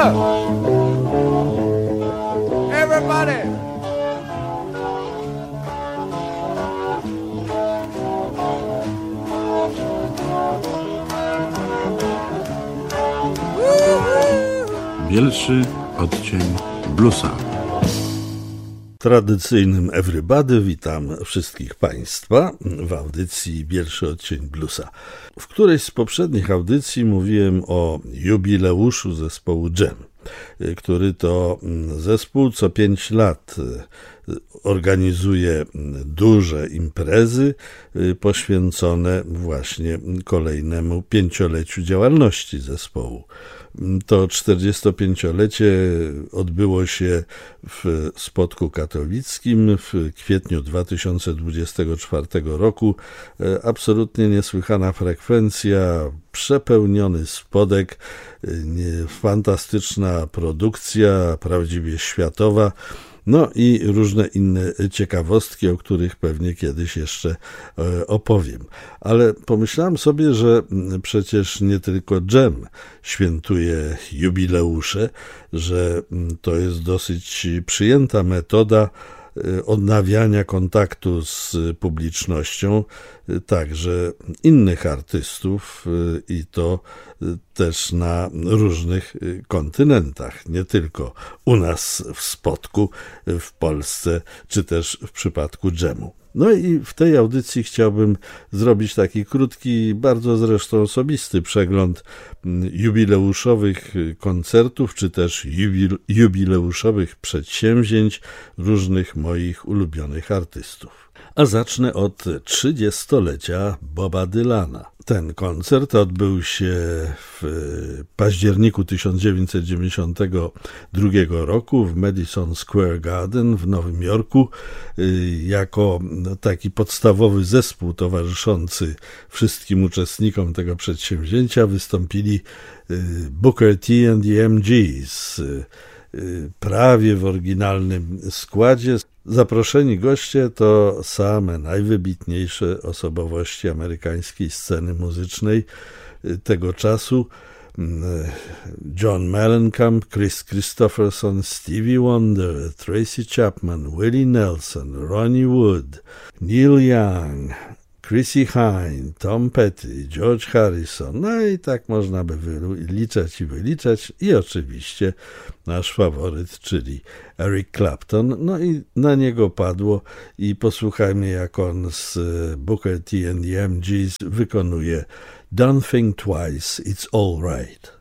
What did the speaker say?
up. Everybody. Bielszy odcień bluesa. Tradycyjnym Everybody witam wszystkich Państwa w audycji Bielszy odcień bluesa. W którejś z poprzednich audycji mówiłem o jubileuszu zespołu Jam, który to zespół co 5 lat organizuje duże imprezy poświęcone właśnie kolejnemu 5-leciu działalności zespołu. To 45-lecie odbyło się w Spodku Katowickim w kwietniu 2024 roku. Absolutnie niesłychana frekwencja, przepełniony Spodek, fantastyczna produkcja, prawdziwie światowa. No i różne inne ciekawostki, o których pewnie kiedyś jeszcze opowiem. Ale pomyślałem sobie, że przecież nie tylko Jam świętuje jubileusze, że to jest dosyć przyjęta metoda odnawiania kontaktu z publicznością, także innych artystów i to też na różnych kontynentach, nie tylko u nas w Spodku, w Polsce, czy też w przypadku Jamu. No i w tej audycji chciałbym zrobić taki krótki, bardzo zresztą osobisty przegląd jubileuszowych koncertów, czy też jubileuszowych przedsięwzięć różnych moich ulubionych artystów. A zacznę od 30-lecia Boba Dylana. Ten koncert odbył się w październiku 1992 roku w Madison Square Garden w Nowym Jorku. Jako taki podstawowy zespół towarzyszący wszystkim uczestnikom tego przedsięwzięcia wystąpili Booker T and the MGs, prawie w oryginalnym składzie. Zaproszeni goście to same najwybitniejsze osobowości amerykańskiej sceny muzycznej tego czasu. John Mellencamp, Chris Christopherson, Stevie Wonder, Tracy Chapman, Willie Nelson, Ronnie Wood, Neil Young, Chrissie Hynde, Tom Petty, George Harrison, no i tak można by wyliczać i oczywiście nasz faworyt, czyli Eric Clapton, no i na niego padło i posłuchajmy, jak on z Booker T and the MGs wykonuje Don't Think Twice, It's All Right.